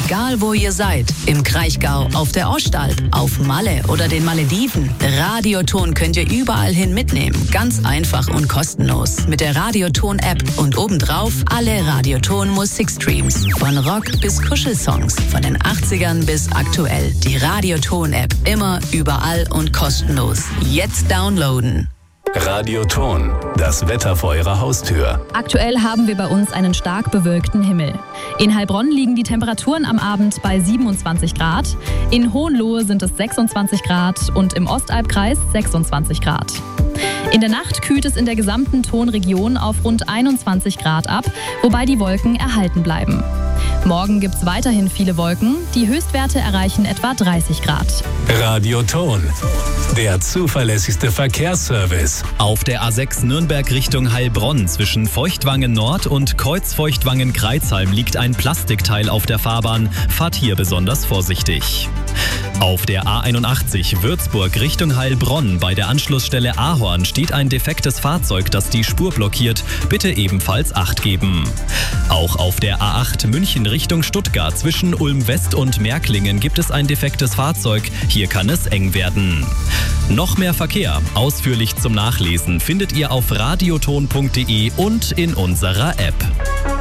Egal wo ihr seid, im Kraichgau, auf der Ostalb, auf Malle oder den Malediven, Radioton könnt ihr überall hin mitnehmen. Ganz einfach und kostenlos. Mit der Radioton-App und obendrauf alle Radioton-Musikstreams. Von Rock bis Kuschelsongs, von den 80ern bis aktuell. Die Radioton-App. Immer, überall und kostenlos. Jetzt downloaden. Radioton, das Wetter vor Ihrer Haustür. Aktuell haben wir bei uns einen stark bewölkten Himmel. In Heilbronn liegen die Temperaturen am Abend bei 27 Grad, in Hohenlohe sind es 26 Grad und im Ostalbkreis 26 Grad. In der Nacht kühlt es in der gesamten Tonregion auf rund 21 Grad ab, wobei die Wolken erhalten bleiben. Morgen gibt es weiterhin viele Wolken, die Höchstwerte erreichen etwa 30 Grad. Radioton, der zuverlässigste Verkehrsservice. Auf der A6 Nürnberg Richtung Heilbronn zwischen Feuchtwangen Nord und Kreuzfeuchtwangen-Kreuzheim liegt ein Plastikteil auf der Fahrbahn. Fahrt hier besonders vorsichtig. Auf der A81 Würzburg Richtung Heilbronn bei der Anschlussstelle Ahorn steht ein defektes Fahrzeug, das die Spur blockiert. Bitte ebenfalls Acht geben. Auch auf der A8 München Richtung Stuttgart zwischen Ulm West und Märklingen gibt es ein defektes Fahrzeug. Hier kann es eng werden. Noch mehr Verkehr, ausführlich zum Nachlesen, findet ihr auf radioton.de und in unserer App.